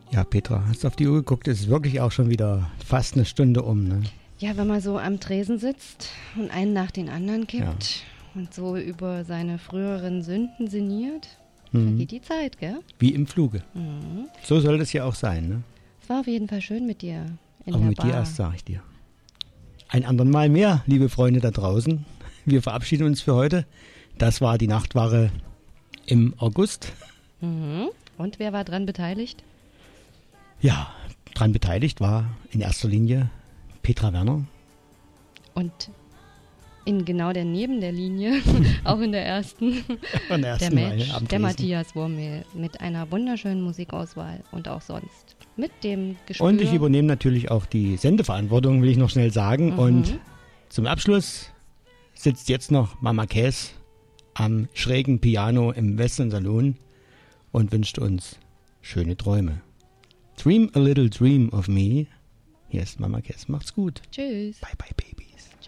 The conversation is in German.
Ja, Petra, hast du auf die Uhr geguckt? Es ist wirklich auch schon wieder fast eine Stunde um, ne? Ja, wenn man so am Tresen sitzt und einen nach den anderen kippt und so über seine früheren Sünden sinniert, vergeht die Zeit, gell? Wie im Fluge. Mhm. So soll das ja auch sein, ne? Es war auf jeden Fall schön mit dir in Auch der mit Bar. dir erst, sag ich dir. Ein andern Mal mehr, liebe Freunde da draußen. Wir verabschieden uns für heute. Das war die Nachtwache im August. Mhm. Und wer war dran beteiligt? Ja, dran beteiligt war in erster Linie Petra Werner. Und genau neben der Linie, auch in der ersten, Von der ersten Reihe am der Tresen. Matthias Wurmel mit einer wunderschönen Musikauswahl und auch sonst mit dem Gespür. Und ich übernehme natürlich auch die Sendeverantwortung, will ich noch schnell sagen. Und zum Abschluss sitzt jetzt noch Mama Käs am schrägen Piano im Western Salon und wünscht uns schöne Träume. Dream a little dream of me. Hier ist Mama Käs. Macht's gut. Tschüss. Bye bye, Babies. Ciao.